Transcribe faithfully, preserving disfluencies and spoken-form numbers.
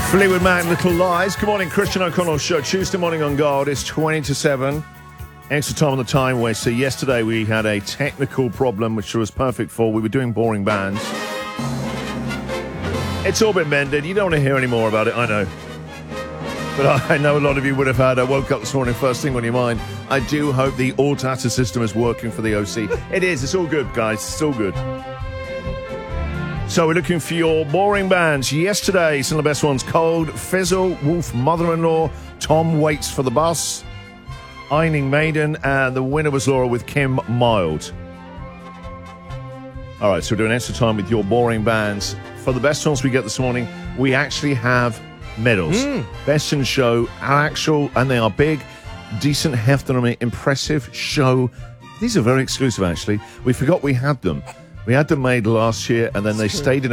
Fleetwood Mac, Little Lies. Good morning, Christian O'Connell Show. Tuesday morning on Gold. It's twenty to seven. Extra time on the time waster. Yesterday we had a technical problem, which was perfect for. We were doing boring bands. It's all been mended. You don't want to hear any more about it, I know. But I know a lot of you would have had. I woke up this morning, first thing on your mind. I do hope the all data system is working for the O C. It is. It's all good, guys. It's all good. So we're looking for your boring bands. Yesterday, some of the best ones: Cold, Fizzle, Wolf Mother-in-Law, Tom Waits for the Bus, Ironing Maiden, and the winner was Laura with Kim Mild. All right, so we're doing extra time with your boring bands. For the best ones we get this morning, we actually have medals. Mm. Best in Show, our actual, and they are big, decent, heft on them, impressive show. These are very exclusive, actually. We forgot we had them. We had them made last year, and then they stayed in